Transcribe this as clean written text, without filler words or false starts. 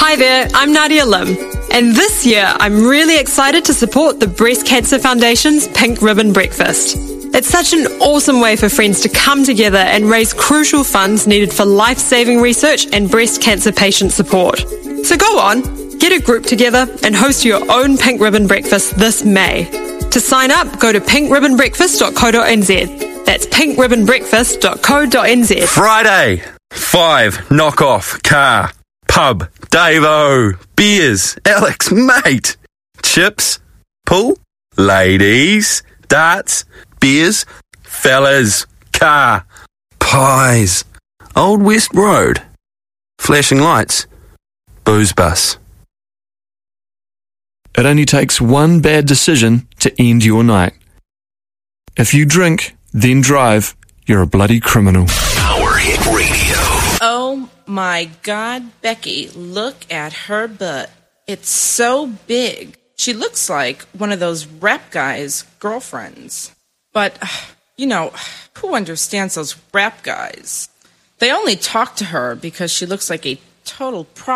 Hi there, I'm Nadia Lim, and this year I'm really excited to support the Breast Cancer Foundation's Pink Ribbon Breakfast. It's such an awesome way for friends to come together and raise crucial funds needed for life-saving research and breast cancer patient support. So go on, get a group together and host your own Pink Ribbon Breakfast this May. To sign up, go to pinkribbonbreakfast.co.nz. That's pinkribbonbreakfast.co.nz. Friday, 5, knockoff, car, pub, Dave-O, beers, Alex, mate, chips, pool, ladies, darts, beers, fellas, car, pies, Old West Road, flashing lights, booze bus. It only takes one bad decision to end your night. If you drink, then drive, you're a bloody criminal. Power Hit Radio. Oh my God, Becky, look at her butt. It's so big. She looks like one of those rap guys' girlfriends. But, who understands those rap guys? They only talk to her because she looks like a total